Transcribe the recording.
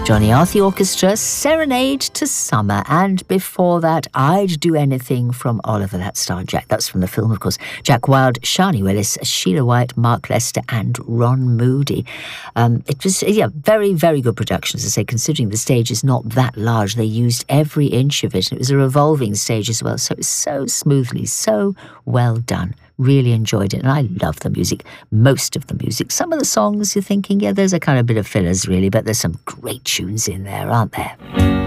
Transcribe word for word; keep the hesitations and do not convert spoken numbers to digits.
Johnny Arthey Orchestra, Serenade to Summer, and before that, I'd Do Anything from Oliver, that starred Jack. That's from the film, of course. Jack Wilde, Shani Willis, Sheila White, Mark Lester, and Ron Moody. Um, it was, yeah, very, very good production, as I say, considering the stage is not that large. They used every inch of it, and it was a revolving stage as well, so it was so smoothly, so well done. Really enjoyed it, and I love the music, most of the music. Some of the songs you're thinking, yeah, those are kind of a bit of fillers, really, but there's some great tunes in there, aren't there?